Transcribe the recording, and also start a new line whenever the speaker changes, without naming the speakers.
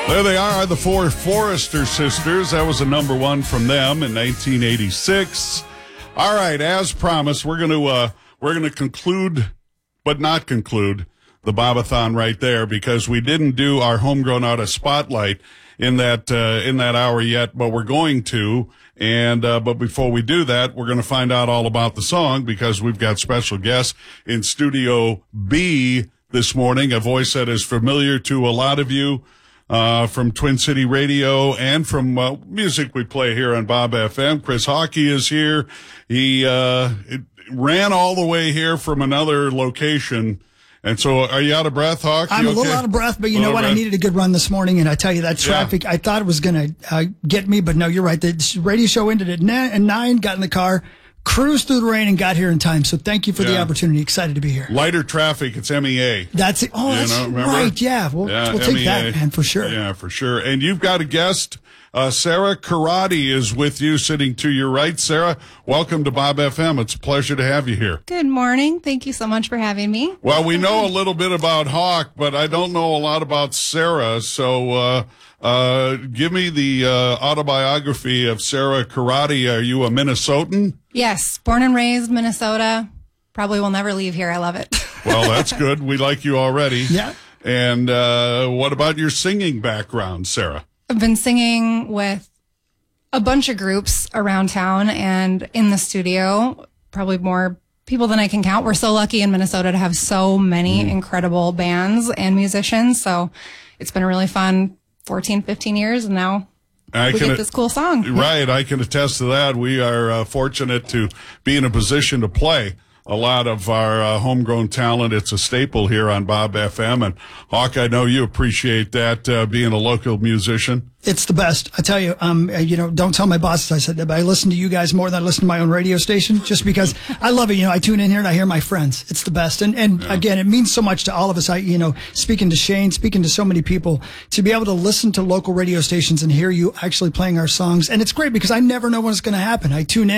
There they are, the four Forrester sisters. That was a number one from them in 1986. All right, as promised, we're going to conclude, but not conclude, the Bobathon right there, because we didn't do our Homegrown Artist Spotlight in that hour yet, but we're going to. And but before we do that, we're going to find out all about the song, because we've got special guests in Studio B this morning, a voice that is familiar to a lot of you from Twin City Radio and from music we play here on Bob FM. Chris Hawkey is here. He ran all the way here from another location. And so, are you out of breath, Hawk?
I'm a little out of breath, but you know what? I needed a good run this morning, and I tell you, that traffic, I thought it was going to get me, but no, you're right. The radio show ended at 9, got in the car, cruised through the rain, and got here in time. So thank you for the opportunity. Excited to be here.
Lighter traffic, it's MEA.
That's it. Oh, that's right. Yeah, we'll take
MEA.
that, man, for sure.
Yeah, for sure. And you've got a guest. Sarah Karate is with you, sitting to your right. Sarah, welcome to Bob FM. It's a pleasure to have you here.
Good morning. Thank you so much for having me.
Well, we know a little bit about Hawk, but I don't know a lot about Sarah. So give me the autobiography of Sarah Karate. Are you a Minnesotan?
Yes, born and raised Minnesota. Probably will never leave here. I love it.
Well, that's good. We like you already.
Yeah.
And what about your singing background, Sarah?
I've been singing with a bunch of groups around town and in the studio, probably more people than I can count. We're so lucky in Minnesota to have so many incredible bands and musicians. So it's been a really fun 14, 15 years, and now we get this cool song.
Right. I can attest to that. We are fortunate to be in a position to play a lot of our homegrown talent. It's a staple here on Bob FM. And Hawk, I know you appreciate that, being a local musician.
It's the best. I tell you, don't tell my bosses I said that, but I listen to you guys more than I listen to my own radio station, just because I love it. I tune in here and I hear my friends. It's the best. And again, it means so much to all of us. Speaking to Shane, speaking to so many people, to be able to listen to local radio stations and hear you actually playing our songs. And it's great because I never know when it's going to happen. I tune in.